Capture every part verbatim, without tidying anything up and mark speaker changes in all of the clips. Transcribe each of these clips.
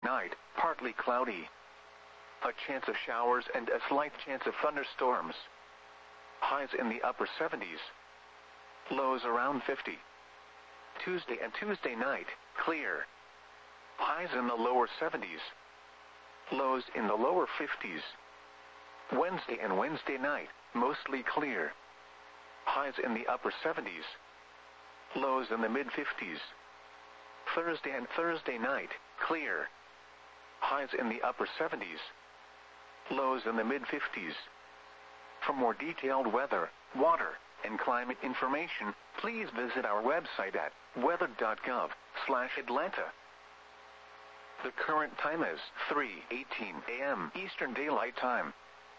Speaker 1: night, partly cloudy. A chance of showers and a slight chance of thunderstorms. Highs in the upper seventies. Lows around fifty. Tuesday and Tuesday night, clear. Highs in the lower seventies. Lows in the lower fifties. Wednesday and Wednesday night, mostly clear. Highs in the upper seventies. Lows in the mid-fifties. Thursday and Thursday night, clear. Highs in the upper seventies. Lows in the mid-fifties. For more detailed weather, water, and climate information, please visit our website at weather dot gov slash Atlanta. The current time is three eighteen a m Eastern Daylight Time.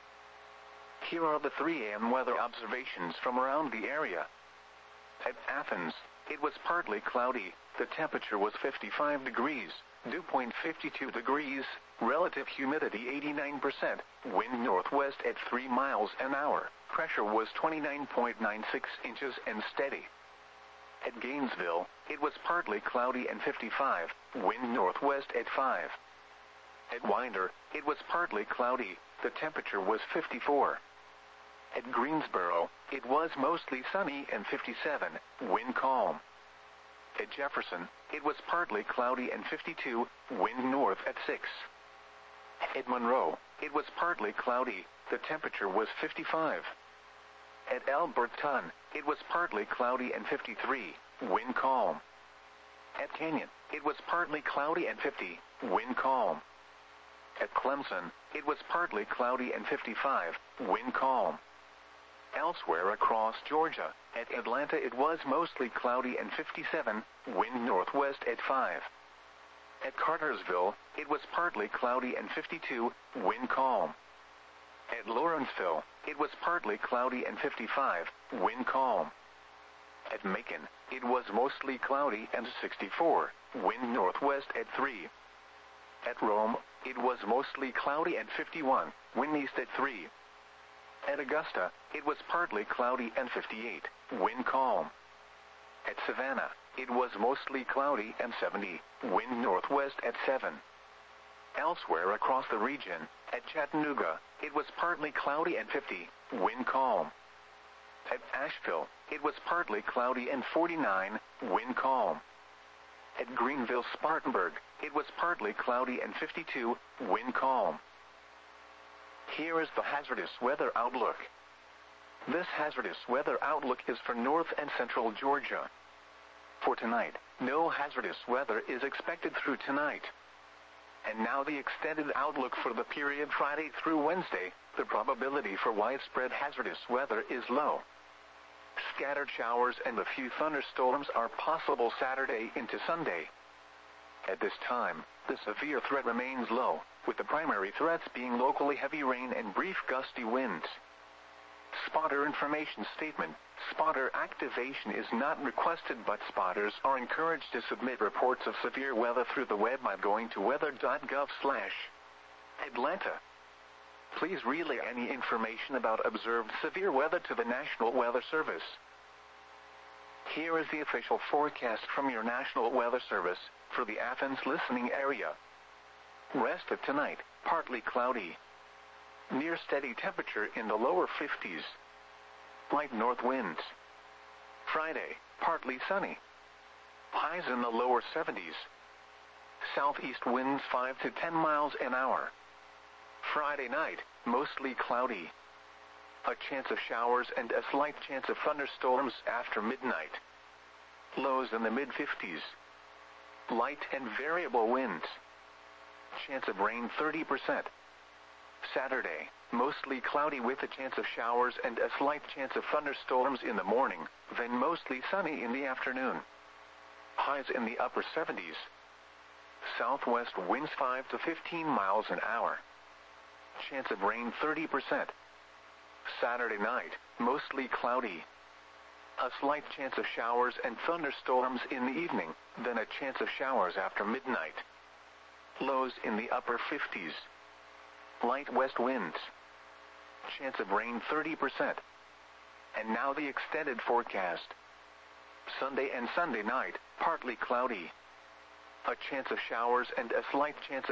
Speaker 1: Here are the three a m weather observations from around the area. At Athens, it was partly cloudy. The temperature was fifty-five degrees, dew point fifty-two degrees, relative humidity eighty-nine percent, wind northwest at three miles an hour, pressure was twenty-nine point nine six inches and steady. At Gainesville, it was partly cloudy and fifty-five, wind northwest at five. At Winder, it was partly cloudy, the temperature was fifty-four. At Greensboro, it was mostly sunny and fifty-seven, wind calm. At Jefferson, it was partly cloudy and fifty-two, wind north at six. At Monroe, it was partly cloudy, the temperature was fifty-five. At Alberton, it was partly cloudy and fifty-three, wind calm. At Canyon, it was partly cloudy and fifty, wind calm. At Clemson, it was partly cloudy and fifty-five, wind calm. Elsewhere across Georgia, at Atlanta it was mostly cloudy and fifty-seven, wind northwest at five. At Cartersville, it was partly cloudy and fifty-two, wind calm. At Lawrenceville, it was partly cloudy and fifty-five, wind calm. At Macon, it was mostly cloudy and sixty-four, wind northwest at three. At Rome, it was mostly cloudy and fifty-one, wind east at three. At Augusta, it was partly cloudy and fifty-eight, wind calm. At Savannah, it was mostly cloudy and seventy, wind northwest at seven. Elsewhere across the region, at Chattanooga, it was partly cloudy and fifty, wind calm. At Asheville, it was partly cloudy and forty-nine, wind calm. At Greenville-Spartanburg, it was partly cloudy and fifty-two, wind calm. Here is the hazardous weather outlook. This hazardous weather outlook is for north and central Georgia. For tonight, no hazardous weather is expected through tonight. And now the extended outlook for the period Friday through Wednesday. The probability for widespread hazardous weather is low. Scattered showers and a few thunderstorms are possible Saturday into Sunday. At this time, the severe threat remains low, with the primary threats being locally heavy rain and brief gusty winds. Spotter information statement. Spotter activation is not requested, but spotters are encouraged to submit reports of severe weather through the web by going to weather dot gov slash Atlanta. Please relay any information about observed severe weather to the National Weather Service. Here is the official forecast from your National Weather Service for the Athens listening area. Rest of tonight, partly cloudy. Near steady temperature in the lower fifties. Light north winds. Friday, partly sunny. Highs in the lower seventies. Southeast winds five to ten miles an hour. Friday night, mostly cloudy. A chance of showers and a slight chance of thunderstorms after midnight. Lows in the mid-fifties. Light and variable winds. Chance of rain thirty percent. Saturday, mostly cloudy with a chance of showers and a slight chance of thunderstorms in the morning, then mostly sunny in the afternoon. Highs in the upper seventies. Southwest winds five to fifteen miles an hour. Chance of rain thirty percent. Saturday night, mostly cloudy. A slight chance of showers and thunderstorms in the evening, then a chance of showers after midnight. Lows in the upper fifties. Light west winds. Chance of rain thirty percent. And now the extended forecast. Sunday and Sunday night, partly cloudy. A chance of showers and a slight chance of